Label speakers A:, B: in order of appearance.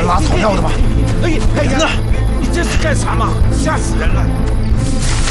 A: 拉草药的吧？
B: 哎呀，你这是干啥嘛？吓死人了！